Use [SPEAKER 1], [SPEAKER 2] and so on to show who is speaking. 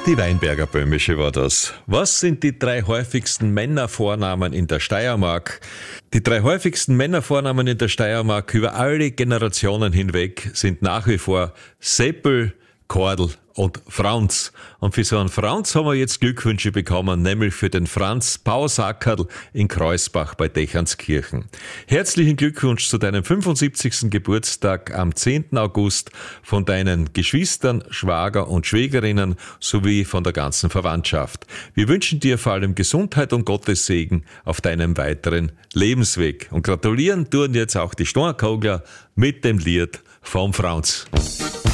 [SPEAKER 1] Die Weinberger Böhmische war das. Was sind die 3 häufigsten Männervornamen in der Steiermark? Die 3 häufigsten Männervornamen in der Steiermark über alle Generationen hinweg sind nach wie vor Seppel, Kordel und Franz. Und für so einen Franz haben wir jetzt Glückwünsche bekommen, nämlich für den Franz Pausackerl in Kreuzbach bei Dechernskirchen. Herzlichen Glückwunsch zu deinem 75. Geburtstag am 10. August von deinen Geschwistern, Schwager und Schwägerinnen sowie von der ganzen Verwandtschaft. Wir wünschen dir vor allem Gesundheit und Gottes Segen auf deinem weiteren Lebensweg. Und gratulieren tun jetzt auch die Stornkogler mit dem Lied vom Franz.